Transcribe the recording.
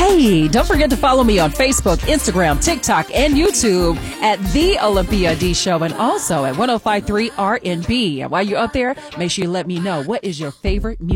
Hey, don't forget to follow me on Facebook, Instagram, TikTok, and YouTube at The Olympia D Show and also at 105.3 RNB. And while you're up there, make sure you let me know what is your favorite music.